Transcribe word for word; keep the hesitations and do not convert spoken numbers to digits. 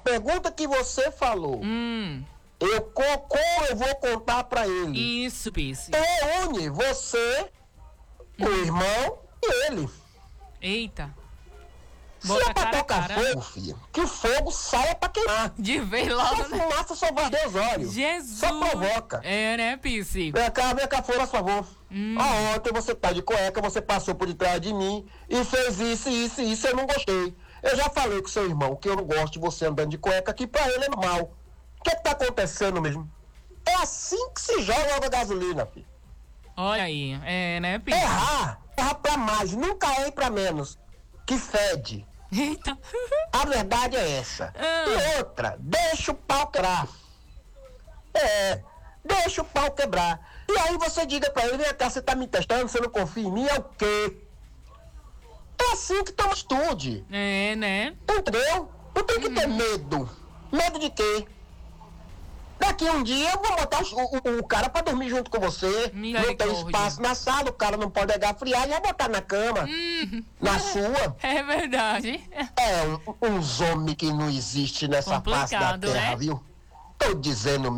pergunta que você falou. Hum. Eu, como eu vou contar pra ele? Isso, Pisse. Reúne você, hum. o irmão e ele. Eita. Se é pra tocar fogo, filho, que o fogo saia pra queimar. De vez logo. Só fumaça só vai Deus olhos. Jesus. Só provoca. É, né, Pisse? Vem cá, vem cá fora, por favor. Hum. Ah, ontem você tá de cueca, você passou por detrás de mim e fez isso, isso e isso, eu não gostei. Eu já falei com seu irmão que eu não gosto de você andando de cueca, que pra ele é normal. O que é que tá acontecendo mesmo? É assim que se joga a gasolina, filho. Olha aí, é, né, Pisse? Errar, errar pra mais, nunca erre pra menos. Que fede. Eita. A verdade é essa. Ah. E outra, deixa o pau quebrar. É, deixa o pau quebrar. E aí você diga pra ele, vem cá, você tá me testando, você não confia em mim, é o quê? É assim que toma estude. É, né? Entendeu? Não tem que ter medo. Medo de quê? Daqui um dia eu vou botar o, o, o cara pra dormir junto com você. Não tem espaço na sala, o cara não pode agasalhar e vai botar na cama. Hum. Na sua. É verdade. É um, uns homens que não existe nessa face da terra, né? viu? Tô dizendo